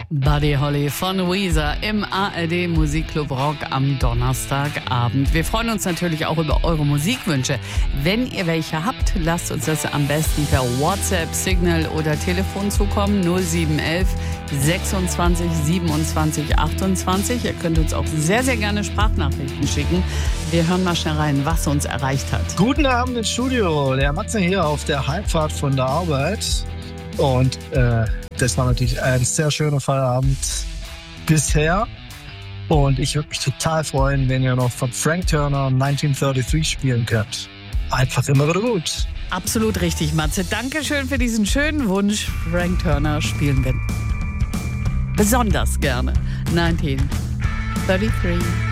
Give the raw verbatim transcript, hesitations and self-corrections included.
Buddy Holly von Weezer im A R D Musikclub Rock am Donnerstagabend. Wir freuen uns natürlich auch über eure Musikwünsche. Wenn ihr welche habt, lasst uns das am besten per WhatsApp, Signal oder Telefon zukommen. null sieben eins eins sechsundzwanzig siebenundzwanzig achtundzwanzig. Ihr könnt uns auch sehr, sehr gerne Sprachnachrichten schicken. Wir hören mal schnell rein, was uns erreicht hat. Guten Abend ins Studio. Der Matze hier auf der Heimfahrt von der Arbeit. Und äh, das war natürlich ein sehr schöner Feierabend bisher. Und ich würde mich total freuen, wenn ihr noch von Frank Turner neunzehnhundertdreiunddreißig spielen könnt. Einfach immer wieder gut. Absolut richtig, Matze. Dankeschön für diesen schönen Wunsch. Frank Turner spielen wir besonders gerne. neunzehnhundertdreiunddreißig.